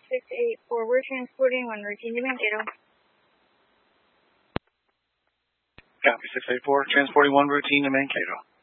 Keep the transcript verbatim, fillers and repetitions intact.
six eight four. We're transporting one routine to Mankato. Copy six eight four, transporting one routine to Mankato.